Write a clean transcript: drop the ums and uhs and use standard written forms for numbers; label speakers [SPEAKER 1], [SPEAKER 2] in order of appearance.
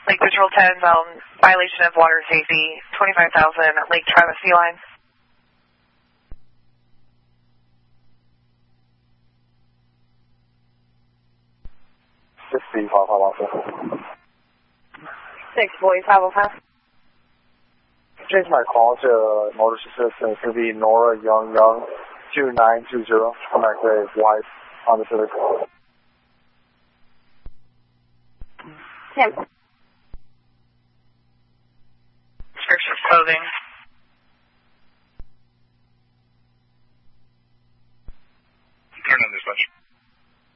[SPEAKER 1] Lake Patrol 10, violation of water safety, 25,000, Lake Travis Sea Line.
[SPEAKER 2] 63515.
[SPEAKER 1] 6 boys, 505.
[SPEAKER 2] Change my call to motorist assistant. It's going to be Nora Young 2920. Come back with wife on the Civic.
[SPEAKER 1] 10. Description of clothing.